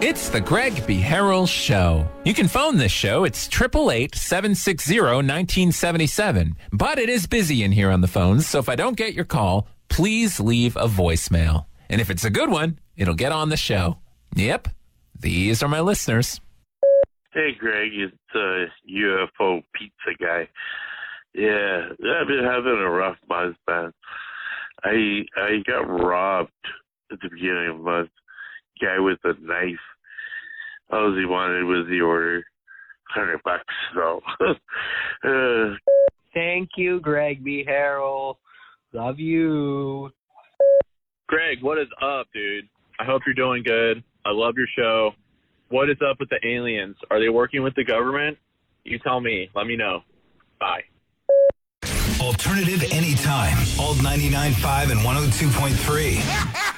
It's the Greg B. Harrell Show. You can phone this show. It's 888-760-1977. But it is busy in here on the phones, so if I don't get your call, please leave a voicemail. And if it's a good one, it'll get on the show. Yep, these are my listeners. Hey, Greg, it's UFO Pizza Guy. Yeah, I've been having a rough month, man. I got robbed at the beginning of the month. Guy with a knife. All he wanted was the order. $100. So, Thank you, Greg B. Harrell. Love you. Greg, what is up, dude? I hope you're doing good. I love your show. What is up with the aliens? Are they working with the government? You tell me. Let me know. Bye. Alternative anytime. Alt 99.5 and 102.3.